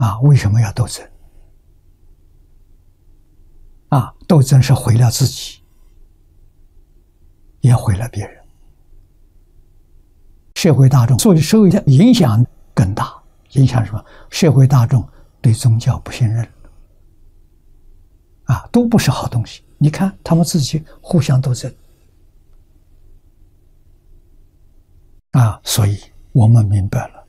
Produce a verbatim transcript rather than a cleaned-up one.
啊，为什么要斗争？啊，斗争是毁了自己，也毁了别人。社会大众受受影响更大，影响什么？社会大众对宗教不信任，啊，都不是好东西。你看他们自己互相斗争，啊，所以我们明白了。